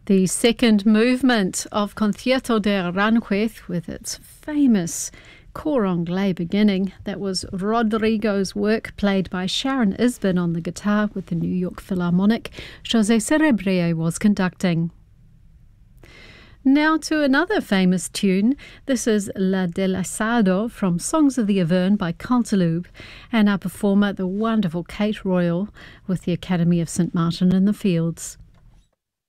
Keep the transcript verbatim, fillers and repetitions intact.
The second movement of Concierto de Aranjuez, with its famous cor anglais beginning, that was Rodrigo's work, played by Sharon Isbin on the guitar with the New York Philharmonic. José Cerebrier was conducting. Now to another famous tune. This is La Delasado from Songs of the Auvergne by Canteloube, and our performer, the wonderful Kate Royal, with the Academy of Saint Martin in the Fields.